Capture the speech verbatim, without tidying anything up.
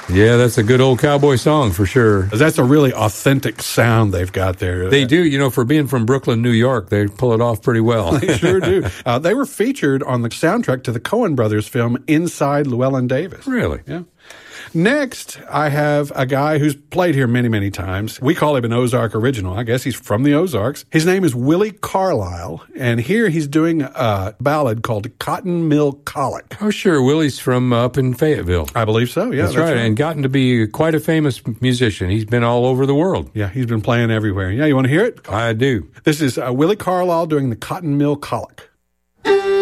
Yeah, that's a good old cowboy song for sure. That's a really authentic sound they've got there. They do. You know, for being from Brooklyn, New York, they pull it off pretty well. They sure do. Uh, they were featured on the soundtrack to the Coen Brothers film Inside Llewellyn Davis. Really? Yeah. Next, I have a guy who's played here many, many times. We call him an Ozark original. I guess he's from the Ozarks. His name is Willie Carlisle, and here he's doing a ballad called Cotton Mill Colic. Oh, sure. Willie's from up in Fayetteville. I believe so, yeah. That's, that's right. right, and gotten to be quite a famous musician. He's been all over the world. Yeah, he's been playing everywhere. Yeah, you want to hear it? I do. This is uh, Willie Carlisle doing the Cotton Mill Colic.